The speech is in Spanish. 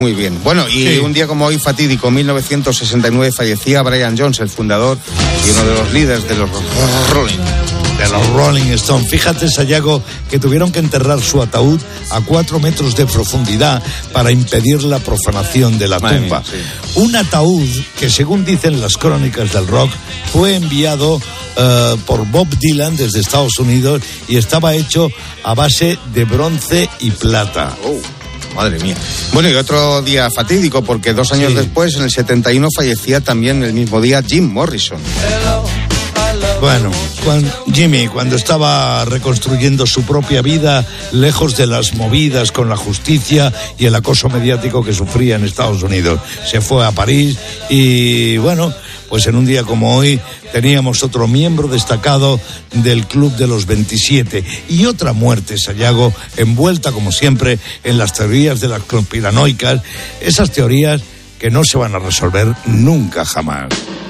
Muy bien. Bueno, y un día como hoy fatídico, 1969, fallecía Brian Jones, el fundador y uno de los líderes de los Rolling Stones. Fíjate, Sayago, que tuvieron que enterrar su ataúd a 4 metros de profundidad para impedir la profanación de la tumba. Mía, sí. Un ataúd que, según dicen las crónicas del rock, fue enviado por Bob Dylan desde Estados Unidos y estaba hecho a base de bronce y plata. Madre mía. Bueno, y otro día fatídico, porque 2 años después, en el 71, fallecía también el mismo día Jim Morrison. Bueno, Jimmy, cuando estaba reconstruyendo su propia vida, lejos de las movidas con la justicia y el acoso mediático que sufría en Estados Unidos, se fue a París y, bueno, pues en un día como hoy teníamos otro miembro destacado del Club de los 27 y otra muerte, Sayago, envuelta como siempre en las teorías de las conspiranoicas, esas teorías que no se van a resolver nunca jamás.